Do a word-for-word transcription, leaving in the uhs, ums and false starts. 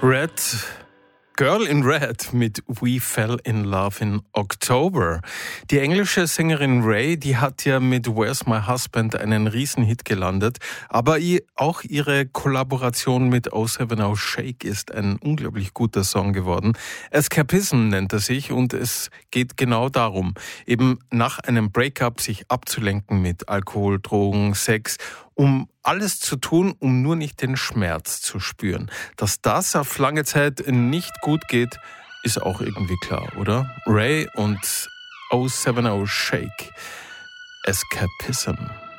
Red, Girl in Red mit We Fell in Love in October. Die englische Sängerin Raye, die hat ja mit Where's My Husband einen Riesenhit gelandet, aber auch ihre Kollaboration mit oh seven oh Shake ist ein unglaublich guter Song geworden. Escapism nennt er sich und es geht genau darum, eben nach einem Breakup sich abzulenken mit Alkohol, Drogen, Sex, um alles zu tun, um nur nicht den Schmerz zu spüren. Dass das auf lange Zeit nicht gut geht, ist auch irgendwie klar, oder? Raye und oh seven oh Shake. Escapism.